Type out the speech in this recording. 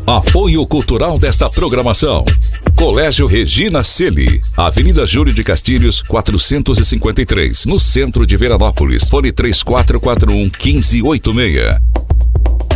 Apoio cultural desta programação: Colégio Regina Celi, Avenida Júlio de Castilhos, 453, no centro de Veranópolis. Fone 3441-1586.